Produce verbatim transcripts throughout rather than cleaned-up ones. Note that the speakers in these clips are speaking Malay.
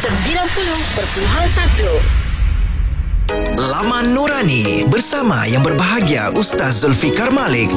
sembilan puluh perpuluhan satu. Laman Nurani bersama yang berbahagia Ustaz Zulfikar Malik.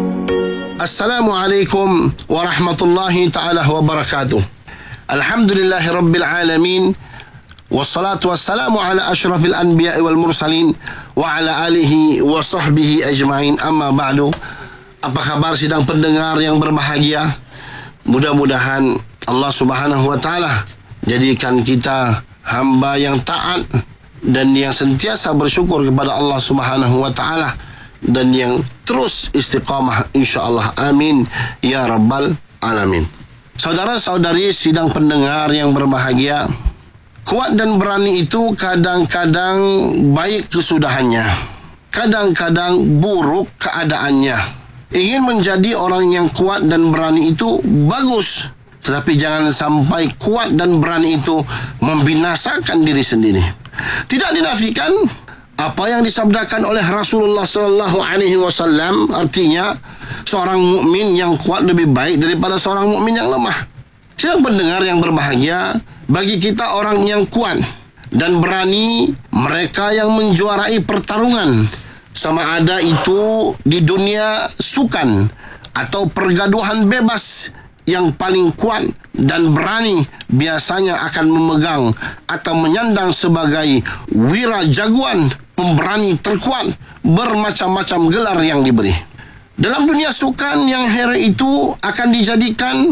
Assalamualaikum warahmatullahi ta'ala wabarakatuh. Alhamdulillahi rabbil alamin. Wassalatu wassalamu ala ashrafil anbiya'i wal mursalin wa ala alihi wa sahbihi ajma'in. Amma ba'du. Apa khabar sidang pendengar yang berbahagia? Mudah-mudahan Allah subhanahu wa ta'ala jadikan kita hamba yang taat dan yang sentiasa bersyukur kepada Allah subhanahu wa ta'ala dan yang terus istiqamah insyaAllah. Amin ya rabbal alamin. Saudara-saudari sidang pendengar yang berbahagia, kuat dan berani itu kadang-kadang baik kesudahannya, kadang-kadang buruk keadaannya. Ingin menjadi orang yang kuat dan berani itu bagus, tetapi jangan sampai kuat dan berani itu membinasakan diri sendiri. Tidak dinafikan apa yang disabdakan oleh Rasulullah sallallahu alaihi wasallam, artinya seorang mukmin yang kuat lebih baik daripada seorang mukmin yang lemah. Sidang pendengar yang berbahagia, bagi kita orang yang kuat dan berani, mereka yang menjuarai pertarungan, sama ada itu di dunia sukan atau pergaduhan bebas, yang paling kuat dan berani biasanya akan memegang atau menyandang sebagai wira jagoan, pemberani terkuat, bermacam-macam gelar yang diberi. Dalam dunia sukan, yang hero itu akan dijadikan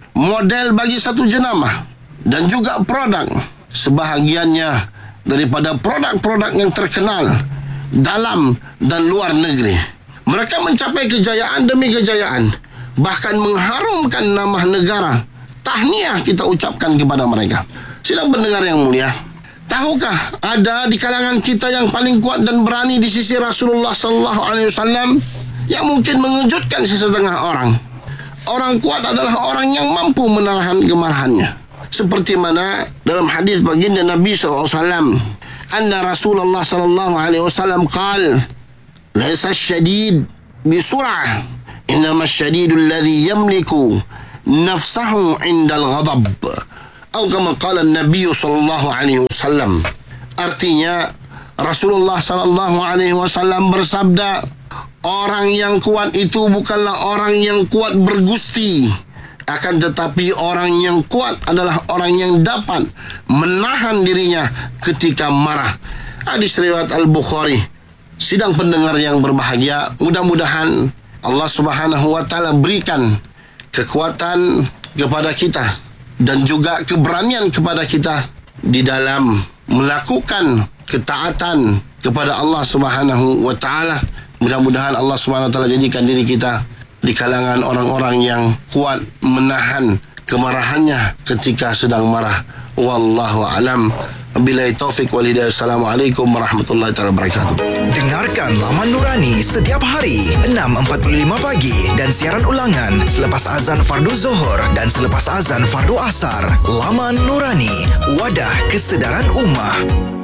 model bagi satu jenama dan juga produk. Sebahagiannya daripada produk-produk yang terkenal dalam dan luar negeri. Mereka mencapai kejayaan demi kejayaan, bahkan mengharumkan nama negara. Tahniah kita ucapkan kepada mereka. Sidang pendengar yang mulia, tahukah ada di kalangan kita yang paling kuat dan berani di sisi Rasulullah sallallahu alaihi wasallam yang mungkin mengejutkan sesetengah orang? Orang kuat adalah orang yang mampu menahan kemarahannya. Seperti mana dalam hadis baginda Nabi sallallahu alaihi wasallam, anna Rasulullah sallallahu alaihi wasallam qala, laisa syadid bisur'ah, innama syadidul ladzi yamliku nafsahu indal ghadab, atau kama qala Nabi sallallahu alaihi wasallam. Artinya Rasulullah sallallahu alaihi wasallam bersabda, orang yang kuat itu bukanlah orang yang kuat bergusti, akan tetapi orang yang kuat adalah orang yang dapat menahan dirinya ketika marah. Hadis riwayat Al-Bukhari. Sidang pendengar yang berbahagia, mudah-mudahan Allah subhanahu wa ta'ala berikan kekuatan kepada kita dan juga keberanian kepada kita di dalam melakukan ketaatan kepada Allah subhanahu wa ta'ala. Mudah-mudahan Allah subhanahu wa ta'ala jadikan diri kita di kalangan orang-orang yang kuat menahan kemarahannya ketika sedang marah. Wallahu a'lam. Wabillahi taufik wal hidayah. Assalamualaikum warahmatullahi wabarakatuh. Dengarkan Laman Nurani setiap hari enam empat puluh lima pagi dan siaran ulangan selepas azan fardu Zuhur dan selepas azan fardu Asar. Laman Nurani, wadah kesedaran ummah.